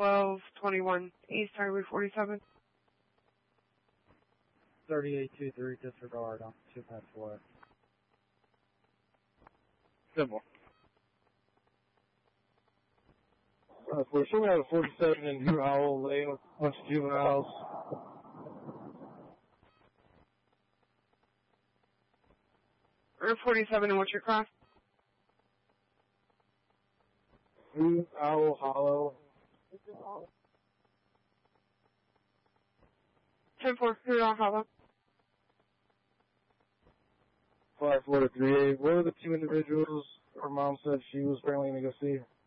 1221 East Highway 47. 3823, disregard on 2.4. Simple. We're showing out of 47 in Drew Howell Lane with a bunch of juveniles. Or 47, and what's your cross? Drew Owl Hollow. 10-4, Drew Owl Hollow. 5-4 to 3-8. What were the two individuals her mom said she was apparently going to go see?